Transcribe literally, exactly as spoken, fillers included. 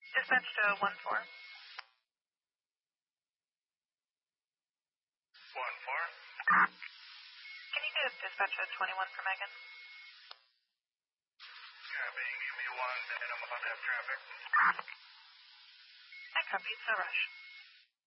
Dispatch to one four. one four. Can you get dispatch to twenty-one for Megan? Copy, give me one, and I'm about to have traffic. I copied, no rush.